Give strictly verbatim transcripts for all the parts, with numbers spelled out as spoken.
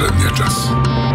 последния час.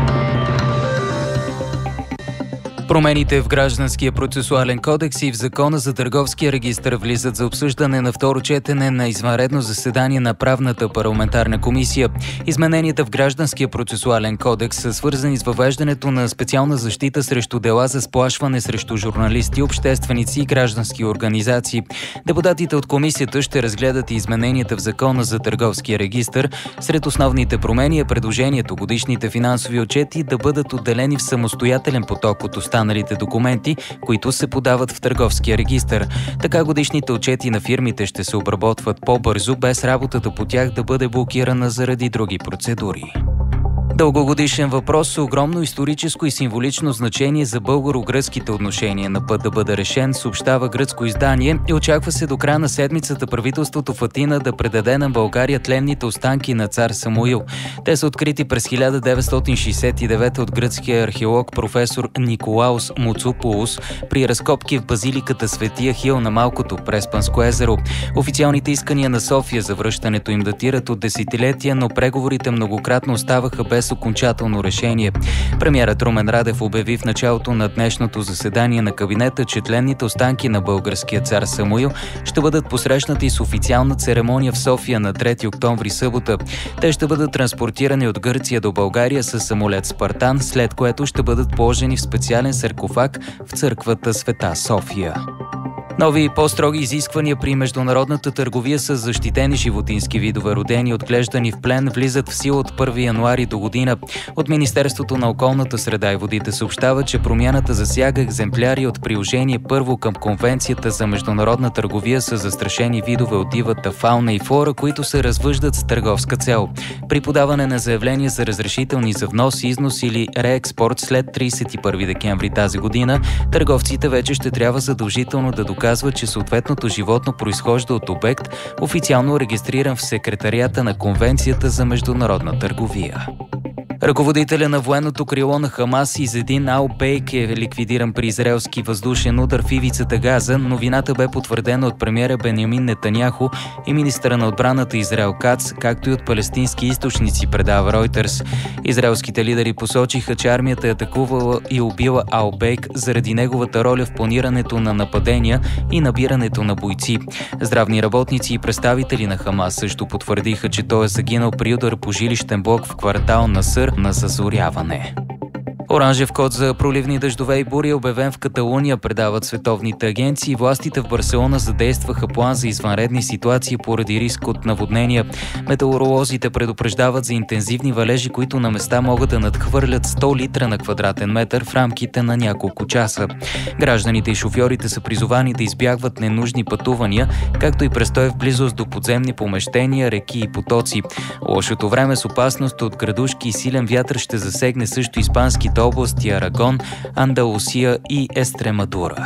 Промените в Гражданския процесуален кодекс и в Закона за търговския регистър влизат за обсъждане на второ четене на извънредно заседание на Правната парламентарна комисия. Измененията в Гражданския процесуален кодекс са свързани с въвеждането на специална защита срещу дела за сплашване срещу журналисти, общественици и граждански организации. Депутатите от комисията ще разгледат и измененията в Закона за търговския регистър. Сред основните промени е предложението годишните финансови отчети да бъдат отделени в самостоятелен поток от останалите останалите документи, които се подават в търговския регистър. Така годишните отчети на фирмите ще се обработват по-бързо, без работата по тях да бъде блокирана заради други процедури. Дългогодишен въпрос с огромно историческо и символично значение за българо-гръцките отношения на път да бъде решен, съобщава гръцко издание, и очаква се до края на седмицата правителството в Атина да предаде на България тленните останки на цар Самуил. Те са открити през хиляда деветстотин шейсет и девета от гръцкия археолог професор Николаус Муцополус при разкопки в базиликата Светия Хил на Малкото Преспанско езеро. Официалните искания на София за връщането им датират от десетилетия, но преговорите многократно оставаха без окончателно решение. Премиерът Румен Радев обяви в началото на днешното заседание на кабинета, че тленните останки на българския цар Самуил ще бъдат посрещнати с официална церемония в София на трети октомври събота. Те ще бъдат транспортирани от Гърция до България с самолет Спартан, след което ще бъдат положени в специален саркофаг в църквата Света София. Нови и по-строги изисквания при международната търговия с защитени животински видове, родени и отглеждани в плен, влизат в сила от първи януари до година. От Министерството на околната среда и водите съобщава, че промяната засяга екземпляри от приложение първо към Конвенцията за международна търговия с застрашени видове от дивата фауна и флора, които се развъждат с търговска цел. При подаване на заявления за разрешителни за внос, износ или реекспорт след тридесет и първи декември тази година, търговците вече ще трябва задължително да доказват, казва, че съответното животно произхожда от обект, официално регистриран в секретариата на Конвенцията за международна търговия. Ръководителя на военното крило на Хамас Изедин Ал-Бейк е ликвидиран при израелски въздушен удар в ивицата Газа. Новината бе потвърдена от премиера Бенямин Нетаняху и министъра на отбраната Израел Кац, както и от палестински източници, предава Ройтерс. Израелските лидери посочиха, че армията е атакувала и убила Ал-Бейк заради неговата роля в планирането на нападения и набирането на бойци. Здравни работници и представители на Хамас също потвърдиха, че той е загинал при удар по жилищен блок в квартал Насър на зазоряване. Оранжев код за проливни дъждове и бури е обявен в Каталуния, предават световните агенции. Властите в Барселона задействаха план за извънредни ситуации поради риск от наводнения. Метеоролозите предупреждават за интензивни валежи, които на места могат да надхвърлят сто литра на квадратен метър в рамките на няколко часа. Гражданите и шофьорите са призовани да избягват ненужни пътувания, както и престой в близост до подземни помещения, реки и потоци. Лошото време с опасност от градушки и силен вятър ще засегне също испанските области Арагон, Андалусия и Естремадура.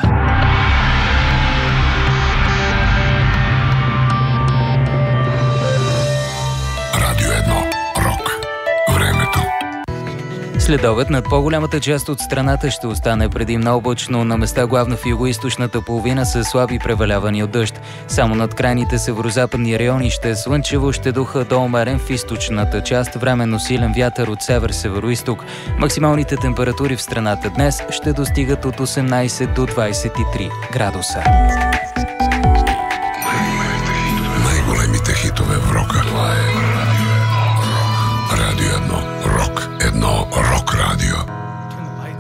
Радио едно. Рок. Времето. Следобед над по-голямата част от страната ще остане предимно облачно, на места главно в югоизточната половина са слаби превалявани от дъжд. Само над крайните северозападни райони ще е слънчево, ще духа до умерен в източната част, временно силен вятър от север-североизток. Максималните температури в страната днес ще достигат от осемнайсет до двайсет и три градуса. Най-големите хитове в рока. Това е Радио едно. Рок. Едно рок радио.